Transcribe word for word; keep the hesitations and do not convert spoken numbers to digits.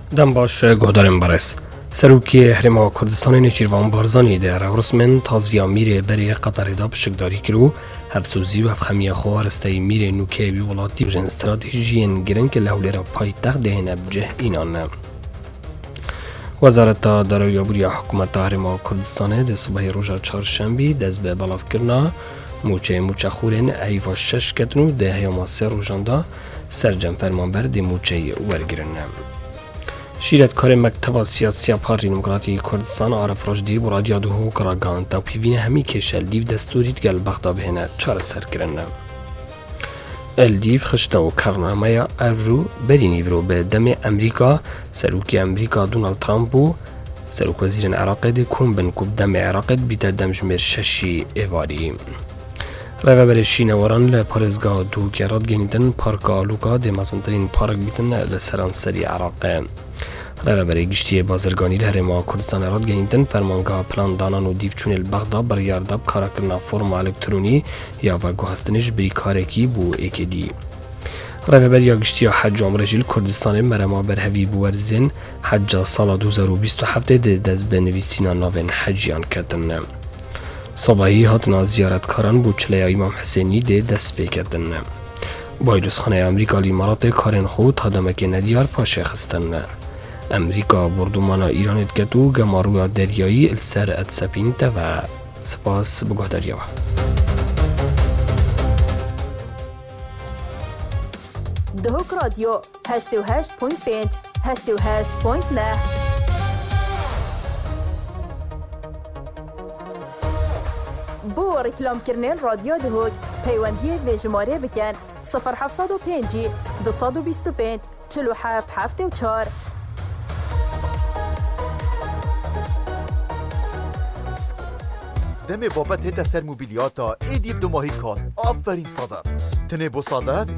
دم باش گودارم برس سروکی هرما کردستان نشیروان بارزانی در رسمن تازیا میره بری قطر دا بشکداری کرو هفسوزی و افخمی خواه رسته میره نوکه بی ولاتی و جن استراتیجین گرن که لحوله را پای تخت دهنه بجه اینان. وزارت دارایی‌آوری حکومت هرما کردستان در صبح روز چهارشنبه دست به بلاف کرنا موچه موچه خورین ایوا شش کتنو ده هیاما سه روزاندا سرجم فرمانبر دی موچه ورگرن. شیرت کار مکتب سیاسی پارتی دموکراتی کردستان عارف رشدی و رادیو دو کراگان تا پیوین همی کشل دیو دستوریت گل بغدا بهنه چار سر کرن. الدیف خشتا و کرنامه ارو برینی ورو به دم امریکا سروکی امریکا دونالد ترامپ و سروک وزیر عراق دی کن بن کب دم عراق بیت دم جمر ششی ایواری. رای برشین وران لپارزگاه دو کرد گنیدن پارک آلوکا دی مزندرین پارک بیتن لسرانسری عراق. رای برای گشتی بازرگانی لهرما کردستان راد گنیدن فرمانگاه پلان دانان و دیوچون البغدا بر یارداب کارکرنا فرم الکترونی یا و گوهستنش بری کارکی بو ایکدی. رای برای گشتی حج عمره جل کردستان مرما بر هوی بورزن حج سال دو هزار و بیست و هفت دز به نویسینا ناون حجیان کردن. صباحی هاتنا زیارتکاران بو چله امام حسینی ده دست بکردن. بایدوس خانه امریکا لیمارات کارن خود تا دمک ندیار پاشه خستن. امریکا بردومانا ایرانت کتو گمارویا دریایی السر ات سپینت و سپاس بگاه دریاوه. دهوک رادیو هشت و هشت پوینت پنج هشت و هشت پوینت نه. بو رکلام کرنل رادیو دهوک پیوندی ویژماره بکن صفر هفتصد و پنج دویست و بیست و پنج چهل و هفت هفتاد و چهار. دم بابت هتا سر موبیلیاتا ایدیب دو ماهی کار آفرین صدف تنه بو صدف